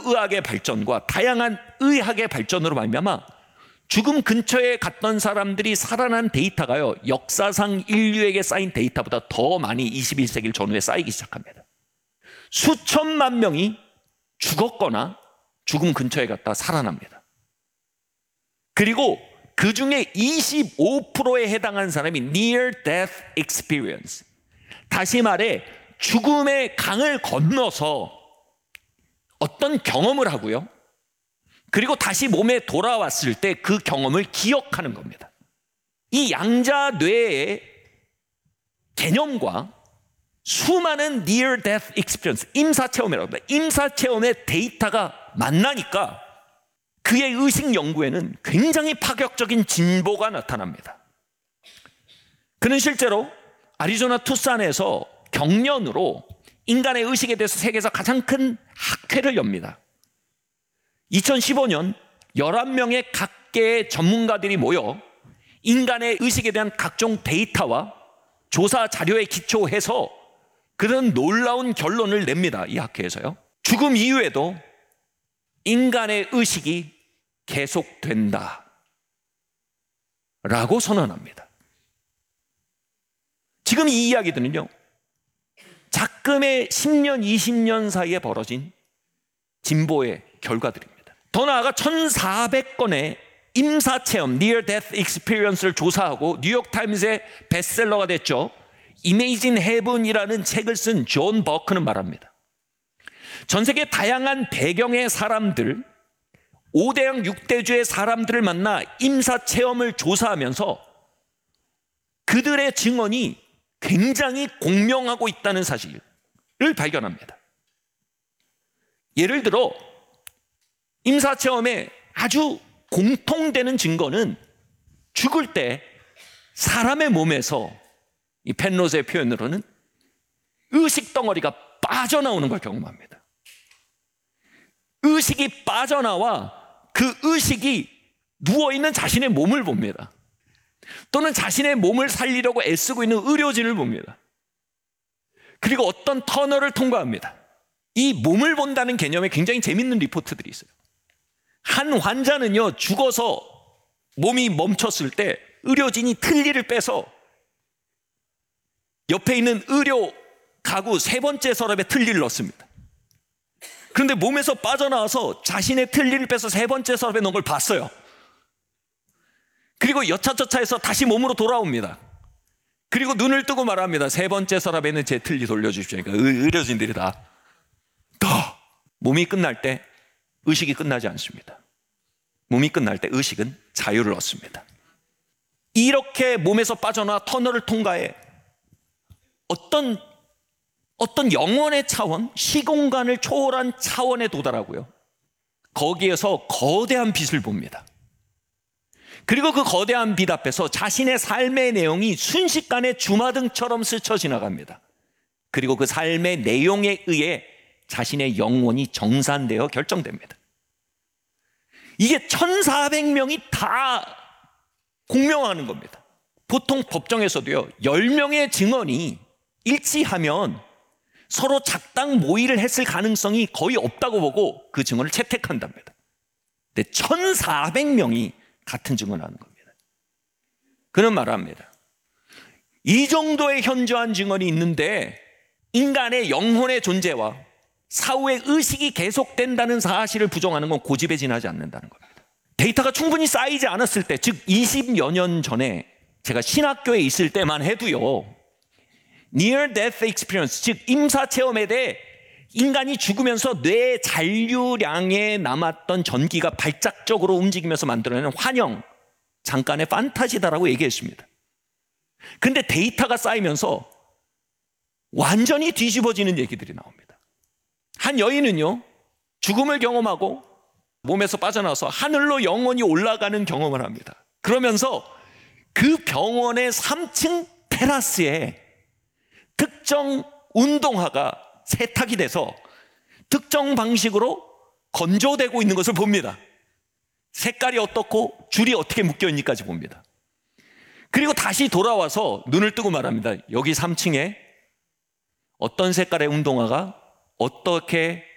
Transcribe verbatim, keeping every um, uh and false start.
의학의 발전과 다양한 의학의 발전으로 말미암아 죽음 근처에 갔던 사람들이 살아난 데이터가요, 역사상 인류에게 쌓인 데이터보다 더 많이 이십일 세기 전후에 쌓이기 시작합니다. 수천만 명이 죽었거나 죽음 근처에 갔다 살아납니다. 그리고 그 중에 이십오 퍼센트에 해당하는 사람이 Near Death Experience, 다시 말해 죽음의 강을 건너서 어떤 경험을 하고요, 그리고 다시 몸에 돌아왔을 때 그 경험을 기억하는 겁니다. 이 양자 뇌의 개념과 수많은 Near Death Experience, 임사체험이라고 합니다. 임사체험의 데이터가 만나니까 그의 의식 연구에는 굉장히 파격적인 진보가 나타납니다. 그는 실제로 애리조나 투싼에서 경련으로 인간의 의식에 대해서 세계에서 가장 큰 학회를 엽니다. 이천십오 년 열한 명의 각계의 전문가들이 모여 인간의 의식에 대한 각종 데이터와 조사 자료에 기초해서 그런 놀라운 결론을 냅니다. 이 학회에서요, 죽음 이후에도 인간의 의식이 계속된다 라고 선언합니다. 지금 이 이야기들은요, 작금의 십 년, 이십 년 사이에 벌어진 진보의 결과들입니다. 더 나아가 천사백 건의 임사체험, Near Death Experience를 조사하고 뉴욕타임스의 베스트셀러가 됐죠. Imagine Heaven이라는 책을 쓴 존 버크는 말합니다. 전 세계 다양한 배경의 사람들, 오대양 육대주의 사람들을 만나 임사체험을 조사하면서 그들의 증언이 굉장히 공명하고 있다는 사실을 발견합니다. 예를 들어 임사체험의 아주 공통되는 증거는 죽을 때 사람의 몸에서, 이 펜로즈의 표현으로는 의식 덩어리가 빠져나오는 걸 경험합니다. 의식이 빠져나와 그 의식이 누워있는 자신의 몸을 봅니다. 또는 자신의 몸을 살리려고 애쓰고 있는 의료진을 봅니다. 그리고 어떤 터널을 통과합니다. 이 몸을 본다는 개념에 굉장히 재밌는 리포트들이 있어요. 한 환자는요, 죽어서 몸이 멈췄을 때 의료진이 틀니를 빼서 옆에 있는 의료 가구 세 번째 서랍에 틀니를 넣습니다. 그런데 몸에서 빠져나와서 자신의 틀니를 빼서 세 번째 서랍에 넣은 걸 봤어요. 그리고 여차저차해서 다시 몸으로 돌아옵니다. 그리고 눈을 뜨고 말합니다. 세 번째 서랍에는 제 틀니 돌려주십시오. 그러니까 의료진들이 다 더 몸이 끝날 때 의식이 끝나지 않습니다. 몸이 끝날 때 의식은 자유를 얻습니다. 이렇게 몸에서 빠져나와 터널을 통과해 어떤 어떤 영혼의 차원, 시공간을 초월한 차원에 도달하고요, 거기에서 거대한 빛을 봅니다. 그리고 그 거대한 빛 앞에서 자신의 삶의 내용이 순식간에 주마등처럼 스쳐 지나갑니다. 그리고 그 삶의 내용에 의해 자신의 영혼이 정산되어 결정됩니다. 이게 천사백 명이 다 공명하는 겁니다. 보통 법정에서도요, 열 명의 증언이 일치하면 서로 작당 모의를 했을 가능성이 거의 없다고 보고 그 증언을 채택한답니다. 근데 천사백 명이 같은 증언을 하는 겁니다. 그는 말합니다. 이 정도의 현저한 증언이 있는데 인간의 영혼의 존재와 사후의 의식이 계속된다는 사실을 부정하는 건 고집에 지나지 않는다는 겁니다. 데이터가 충분히 쌓이지 않았을 때, 즉 이십여 년 전에 제가 신학교에 있을 때만 해도요, Near Death Experience, 즉 임사체험에 대해 인간이 죽으면서 뇌 잔류량에 남았던 전기가 발작적으로 움직이면서 만들어내는 환영, 잠깐의 판타지다라고 얘기했습니다. 근데 데이터가 쌓이면서 완전히 뒤집어지는 얘기들이 나옵니다. 한 여인은요, 죽음을 경험하고 몸에서 빠져나와서 하늘로 영원히 올라가는 경험을 합니다. 그러면서 그 병원의 삼 층 테라스에 특정 운동화가 세탁이 돼서 특정 방식으로 건조되고 있는 것을 봅니다. 색깔이 어떻고 줄이 어떻게 묶여있는지까지 봅니다. 그리고 다시 돌아와서 눈을 뜨고 말합니다. 여기 삼 층에 어떤 색깔의 운동화가 어떻게